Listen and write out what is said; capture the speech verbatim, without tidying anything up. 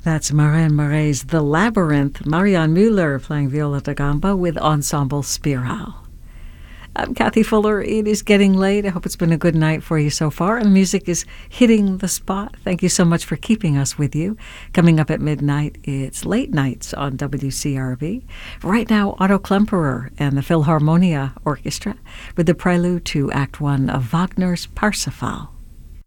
That's Marin Marais' The Labyrinth, Marianne Müller playing viola da gamba with Ensemble Spiral. I'm Kathy Fuller. It is getting late. I hope it's been a good night for you so far, and music is hitting the spot. Thank you so much for keeping us with you. Coming up at midnight, it's Late Nights on W C R V. Right now, Otto Klemperer and the Philharmonia Orchestra with the prelude to Act One of Wagner's Parsifal.